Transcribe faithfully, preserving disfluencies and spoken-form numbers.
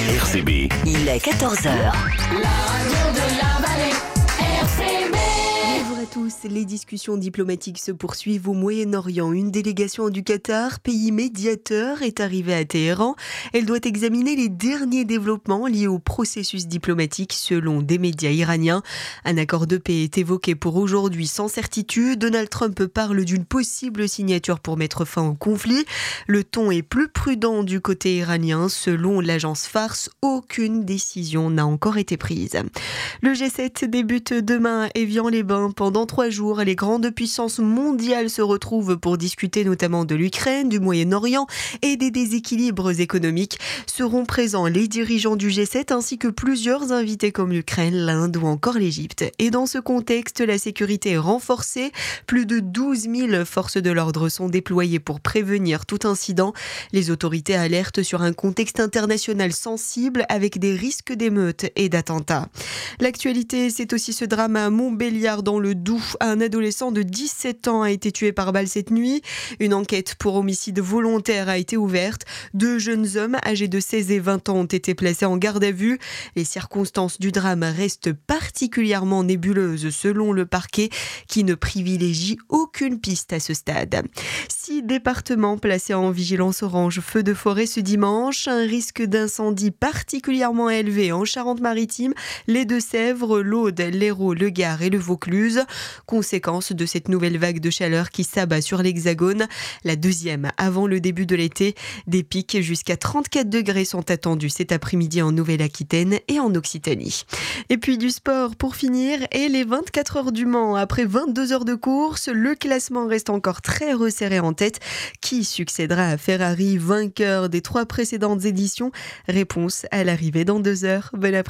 R C B. Il est quatorze heures. La radio de la vallée, R C B. Bonjour à tous, les discussions diplomatiques se poursuivent au Moyen-Orient. Une délégation du Qatar, pays médiateur, est arrivée à Téhéran. Elle doit examiner les derniers développements liés au processus diplomatique selon des médias iraniens. Un accord de paix est évoqué pour aujourd'hui sans certitude. Donald Trump parle d'une possible signature pour mettre fin au conflit. Le ton est plus prudent du côté iranien. Selon l'agence Fars, aucune décision n'a encore été prise. Le G sept débute demain à Évian-les-Bains. Pendant trois jours, les grandes puissances mondiales se retrouvent pour discuter notamment de l'Ukraine, du Moyen-Orient et des déséquilibres économiques. Seront présents les dirigeants du G sept ainsi que plusieurs invités comme l'Ukraine, l'Inde ou encore l'Égypte. Et dans ce contexte, la sécurité est renforcée. Plus de douze mille forces de l'ordre sont déployées pour prévenir tout incident. Les autorités alertent sur un contexte international sensible avec des risques d'émeutes et d'attentats. L'actualité, c'est aussi ce drame à Montbéliard dans le Doubs. Un adolescent de dix-sept ans a été tué par balle cette nuit. Une enquête pour homicide volontaire a été ouverte. Deux jeunes hommes âgés de seize et vingt ans ont été placés en garde à vue. Les circonstances du drame restent particulièrement nébuleuses selon le parquet qui ne privilégie aucune piste à ce stade. Six départements placés en vigilance orange feu de forêt ce dimanche. Un risque d'incendie particulièrement élevé en Charente-Maritime, les Deux-Sèvres, l'Aude, l'Hérault, le Gard et le Vaucluse. Conséquence de cette nouvelle vague de chaleur qui s'abat sur l'Hexagone. La deuxième avant le début de l'été. Des pics jusqu'à trente-quatre degrés sont attendus cet après-midi en Nouvelle-Aquitaine et en Occitanie. Et puis du sport pour finir et les vingt-quatre heures du Mans. Après vingt-deux heures de course, le classement reste encore très resserré en tête. Qui succédera à Ferrari, vainqueur des trois précédentes éditions? Réponse à l'arrivée dans deux heures. Bon après-midi.